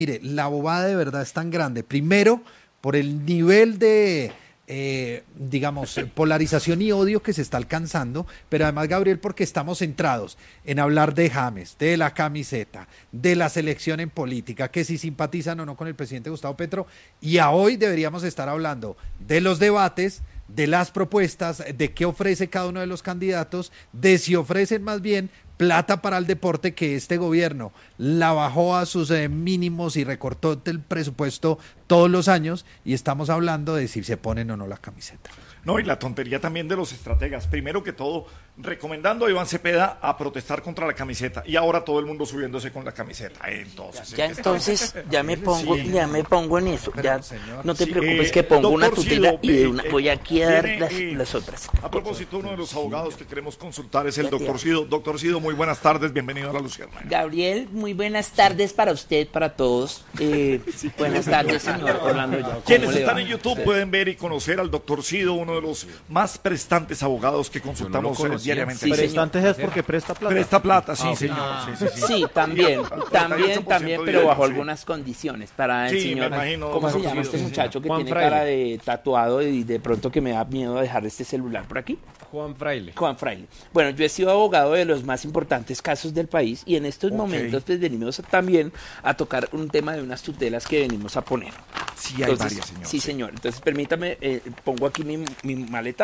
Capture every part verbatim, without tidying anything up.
Mire, la bobada de verdad es tan grande. Primero, por el nivel de, eh, digamos, polarización y odio que se está alcanzando, pero además, Gabriel, porque estamos centrados en hablar de James, de la camiseta, de la selección en política, que si simpatizan o no con el presidente Gustavo Petro, y a hoy deberíamos estar hablando de los debates, de las propuestas, de qué ofrece cada uno de los candidatos, de si ofrecen más bien plata para el deporte, que este gobierno la bajó a sus eh, mínimos y recortó el presupuesto todos los años, y estamos hablando de si se ponen o no la camiseta. No, y la tontería también de los estrategas. Primero que todo, recomendando a Iván Cepeda a protestar contra la camiseta, y ahora todo el mundo subiéndose con la camiseta. Entonces, ya entonces ya me pongo, sí. ya me pongo en eso. Pero, ya señor, no te sí, preocupes eh, que pongo una doctor tutela Sido, y de eh, una eh, voy aquí a dar tiene, las, eh, las otras. A propósito, uno de los abogados que queremos consultar es el Ya te doctor amo. Sido. Doctor Sido, muy buenas tardes, bienvenido a La Luciérnaga. Gabriel, muy buenas tardes para usted, para todos. Eh, buenas tardes, señor Orlando. ¿Cómo Quienes le están va? en YouTube pueden ver y conocer al doctor Sido, uno de los más prestantes abogados que consultamos Yo no lo conocía. diariamente. Sí, Prestantes es porque presta plata. Presta plata, sí, Ah, ok. señor. Sí, sí, sí. Sí, también, también, también, pero bajo sí. algunas condiciones. Para el Sí, señor, me imagino, ¿cómo se doctor llama Sido, este sí, muchacho que Juan tiene Fraile. cara de tatuado y de pronto que me da miedo a dejar este celular por aquí? Juan Fraile. Juan Fraile. Bueno, yo he sido abogado de los más importantes casos del país y en estos Ok. momentos pues venimos a- también a tocar un tema de unas tutelas que venimos a poner. Sí, hay Entonces, varias, señor. Sí, señor. Entonces permítame, eh, pongo aquí mi, mi maleta.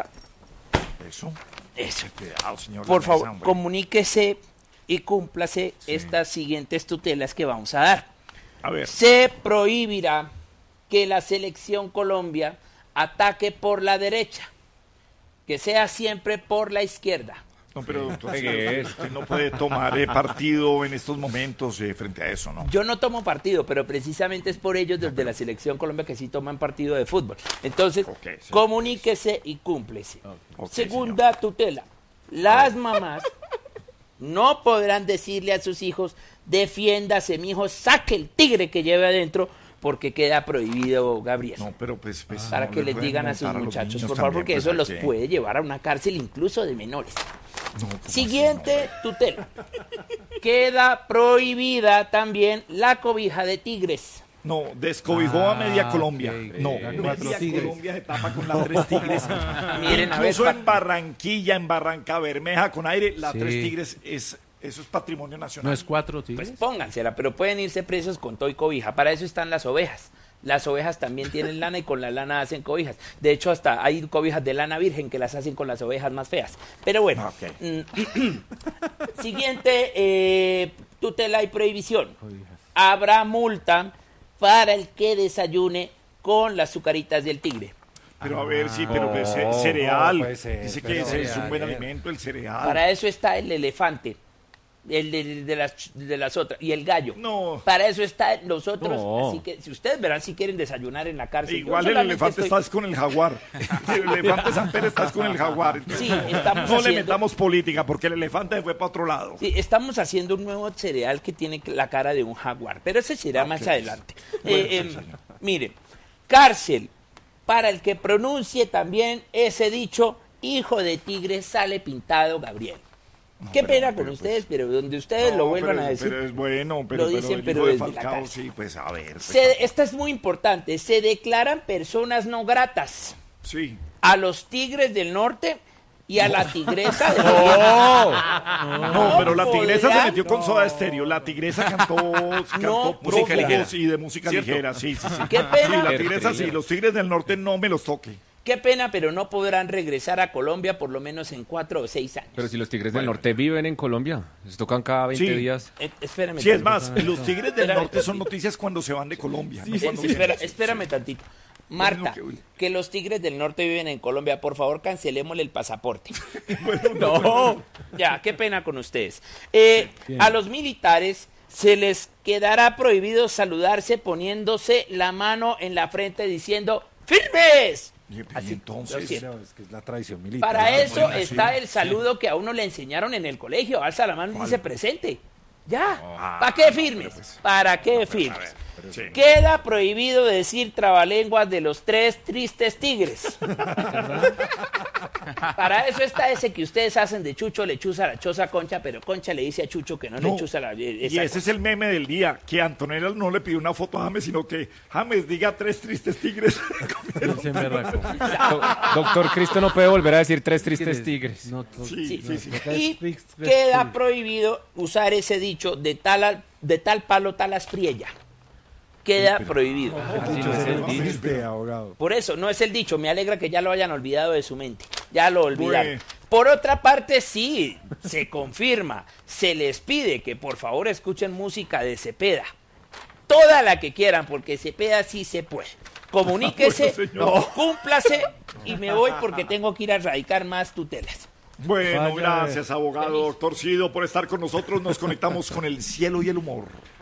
Eso. Eso. Cuidado, señor. Por la favor, mesa, hombre. comuníquese y cúmplase estas siguientes tutelas que vamos a dar. A ver. Se prohibirá que la selección Colombia ataque por la derecha, que sea siempre por la izquierda. No, pero doctor, ¿Qué es? usted no puede tomar eh, partido en estos momentos eh, frente a eso, ¿no? Yo no tomo partido, pero precisamente es por ellos desde la selección Colombia que sí toman partido de fútbol. Entonces, Ok, señor. comuníquese y cúmplese. Ok, Segunda tutela. Las mamás no podrán decirle a sus hijos, defiéndase, mi hijo, saque el tigre que lleve adentro, porque queda prohibido, Gabriel. No, pero pues... pues Para no que le les pueden digan a sus montar los muchachos, niños por favor, también, porque pues, eso ¿a los qué? puede llevar a una cárcel incluso de menores. No, ¿cómo así? Siguiente No, tutela. Queda prohibida también la cobija de tigres. No, descobijó a media Ah, Colombia. ok. No, Eran cuatro media tigres. Colombia se tapa con las tres tigres. Miren, a ver, Incluso pa- en Barranquilla, en Barranca Bermeja, con aire, la Sí. tres tigres es... Eso es patrimonio nacional. ¿No es cuatro tigres? Pues póngansela, pero pueden irse presos con todo y cobija. Para eso están las ovejas. Las ovejas también tienen lana y con la lana hacen cobijas. De hecho, hasta hay cobijas de lana virgen que las hacen con las ovejas más feas. Pero bueno, Ok. mm, siguiente eh, tutela y prohibición. Habrá multa para el que desayune con las azucaritas del tigre. Pero a ver, sí, pero pues, eh, no, cereal. no puede ser, Dice que pero ese es un cereal, buen eh. alimento, el cereal. Para eso está el elefante, el de, de las, de las otras, y el gallo. No. Para eso están los otros. No. Así que si ustedes verán si quieren desayunar en la cárcel. Igual Yo el solamente elefante estoy- estás con el jaguar. El elefante San Pérez estás con el jaguar. Sí, estamos no le haciendo- metamos política porque el elefante fue para otro lado. Sí, estamos haciendo un nuevo cereal que tiene la cara de un jaguar, pero ese será más Ok. adelante. Bueno, Eh, sí, em, señor. mire, cárcel para el que pronuncie también ese dicho, hijo de tigre sale pintado, Gabriel. Qué pero- pena con pero, ustedes, pero donde ustedes No, lo vuelvan pero a es- decir. Pero es bueno, pero, lo dicen, el pero hijo de desde la Falcao, cárcel. sí, pues a ver. pues, Se- esta es muy importante, se declaran personas no gratas sí. a los tigres del norte y a la tigresa del No, pero la tigresa se podrán- metió con Soda Estéreo. La tigresa cantó, cantó música prófugos ligera. y de música ¿Cierto? ligera. Sí, sí, sí. Qué pena. Sí, la tigresa sí. Los tigres del norte no me los toque. Qué pena, pero no podrán regresar a Colombia por lo menos en cuatro o seis años. Pero si los Tigres del Norte viven en Colombia, les tocan cada veinte Sí. días. Eh, espérame. Sí, es tantito. más, los tigres del Espérame norte son tantito. noticias cuando se van de Colombia. no Eh, cuando espera- vienen. espérame tantito. Marta, que- uy. que los tigres del norte viven en Colombia, por favor cancelémosle el pasaporte. No. Ya, qué pena con ustedes. Eh, a los militares se les quedará prohibido saludarse poniéndose la mano en la frente diciendo ¡firmes! Y, y Así, entonces, lo siento. Pero es que es la tradición militar. Para eso bueno, está sí. el saludo que a uno le enseñaron en el colegio. Alza la mano y dice presente. Ya. Ah, ¿Para qué no, firmes? pero pues- ¿Para qué pero, a firmes? ver. Sí. Queda prohibido decir trabalenguas de los tres tristes tigres. Para eso está ese que ustedes hacen de Chucho le chuza la choza a Concha, pero Concha le dice a Chucho que no, No, le chuza la... Y ese es el meme del día, que Antonella no le pidió una foto a James, sino que James diga tres tristes tigres. Ese berraco. Do- Doctor Cristo no puede volver a decir tres tristes tigres. No, to- Sí, Sí. sí, sí. Y queda prohibido usar ese dicho de tal, al- de tal palo tal aspriella. Queda prohibido. Así no es el dicho. Triste, abogado. Por eso, no es el dicho, me alegra que ya lo hayan olvidado de su mente. Ya lo olvidaron. Bueno. Por otra parte, sí, se confirma, se les pide que por favor escuchen música de Cepeda. Toda la que quieran, porque Cepeda sí se puede. Comuníquese, Bueno, señor. cúmplase y me voy porque tengo que ir a erradicar más tutelas. Bueno, Vaya. gracias, abogado doctor Cido, por estar con nosotros. Nos conectamos con el cielo y el humor.